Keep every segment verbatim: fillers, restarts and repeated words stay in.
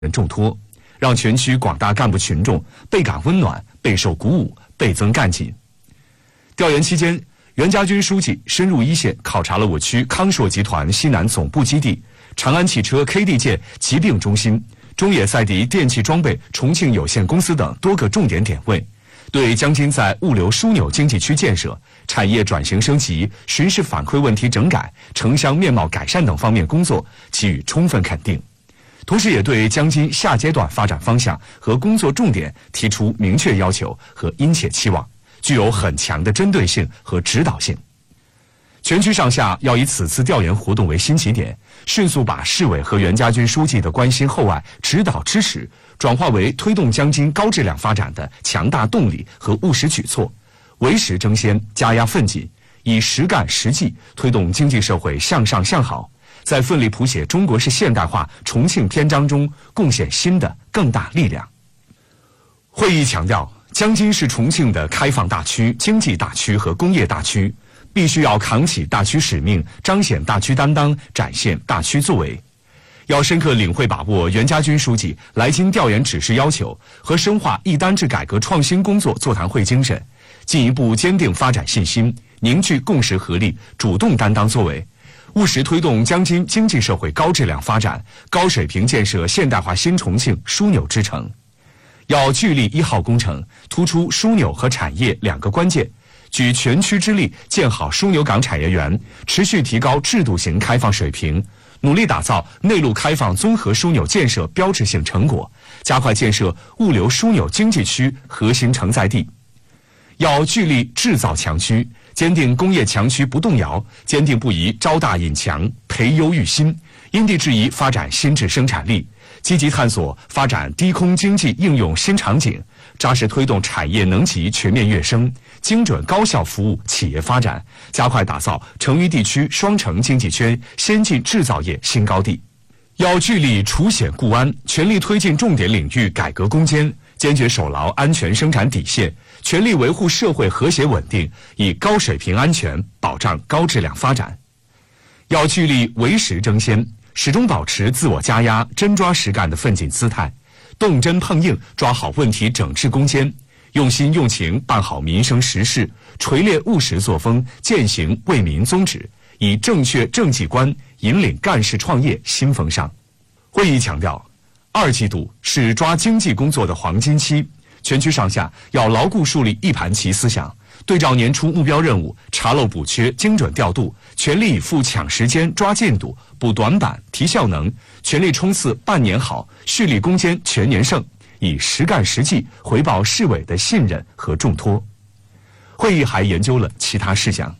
人重托，让全区广大干部群众倍感温暖、备受鼓舞、倍增干劲。调研期间，袁家军书记深入一线考察了我区康硕集团西南总部基地、长安汽车 K D 界疾病中心、中野赛迪电气装备重庆有限公司等多个重点点位，对江津在物流枢纽经济区建设、产业转型升级、巡视反馈问题整改、城乡面貌改善等方面工作给予充分肯定，同时也对江津下阶段发展方向和工作重点提出明确要求和殷切期望，具有很强的针对性和指导性。全区上下要以此次调研活动为新起点，迅速把市委和袁家军书记的关心厚爱、指导支持转化为推动江津高质量发展的强大动力和务实举措，为时争先，加压奋进，以实干实际推动经济社会向上向好，在奋力谱写中国式现代化重庆篇章中贡献新的更大力量。会议强调，江津是重庆的开放大区、经济大区和工业大区，必须要扛起大区使命，彰显大区担当，展现大区作为。要深刻领会把握袁家军书记来京调研指示要求和深化一单制改革创新工作座谈会精神，进一步坚定发展信心，凝聚共识合力，主动担当作为，务实推动江津经济社会高质量发展、高水平建设现代化新重庆枢纽之城。要聚力一号工程，突出枢纽和产业两个关键，举全区之力建好枢纽港产业园，持续提高制度型开放水平，努力打造内陆开放综合枢纽建设标志性成果，加快建设物流枢纽经济区核心承载地。要聚力制造强区，坚定工业强区不动摇，坚定不移招大引强，培优育新，因地制宜发展新质生产力，积极探索发展低空经济应用新场景，扎实推动产业能级全面跃升，精准高效服务企业发展，加快打造成渝地区双城经济圈先进制造业新高地。要聚力除险固安，全力推进重点领域改革攻坚，坚决守牢安全生产底线，全力维护社会和谐稳定，以高水平安全保障高质量发展。要聚力为时争先，始终保持自我加压、真抓实干的奋进姿态，动真碰硬抓好问题整治攻坚，用心用情办好民生实事，锤炼务实作风，践行为民宗旨，以正确政绩观引领干事创业新风尚。会议强调，二季度是抓经济工作的黄金期，全区上下要牢固树立一盘棋思想，对照年初目标任务，查漏补缺，精准调度，全力以赴抢时间、抓进度、补短板、提效能，全力冲刺半年好，蓄力攻坚全年胜，以实干实际回报市委的信任和重托。会议还研究了其他事项。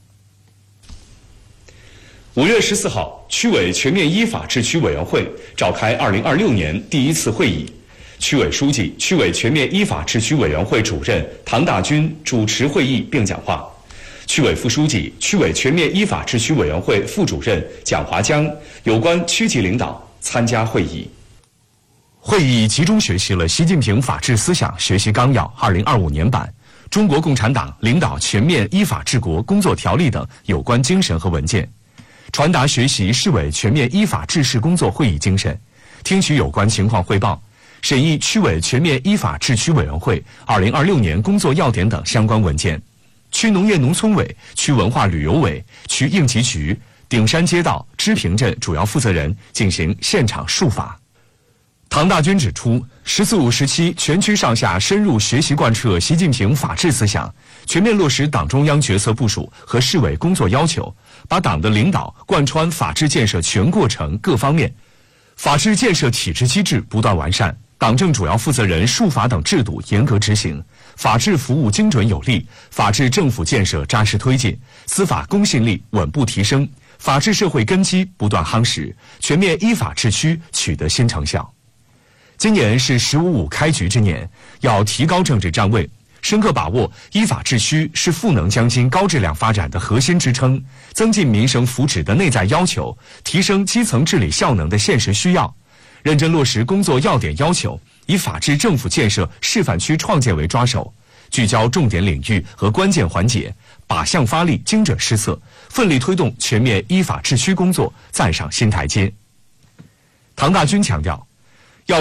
五月十四号，区委全面依法治区委员会召开二零二六年第一次会议，区委书记、区委全面依法治区委员会主任唐大军主持会议并讲话，区委副书记、区委全面依法治区委员会副主任蒋华江有关区级领导参加会议。会议集中学习了习近平法治思想学习纲要二零二五年版、中国共产党领导全面依法治国工作条例等有关精神和文件，传达学习市委全面依法治市工作会议精神，听取有关情况汇报，审议区委全面依法治区委员会二零二六年工作要点等相关文件，区农业农村委、区文化旅游委、区应急局、顶山街道、支平镇主要负责人进行现场述法。唐大军指出，十四五时期全区上下深入学习贯彻习近平法治思想，全面落实党中央决策部署和市委工作要求，把党的领导贯穿法治建设全过程各方面，法治建设体制机制不断完善，党政主要负责人述法等制度严格执行，法治服务精准有力，法治政府建设扎实推进，司法公信力稳步提升，法治社会根基不断夯实，全面依法治区取得新成效。今年是十五五开局之年，要提高政治站位，深刻把握依法治区是赋能江津高质量发展的核心支撑，增进民生福祉的内在要求，提升基层治理效能的现实需要，认真落实工作要点要求，以法治政府建设示范区创建为抓手，聚焦重点领域和关键环节，靶向发力，精准施策，奋力推动全面依法治区工作再上新台阶。唐大军强调，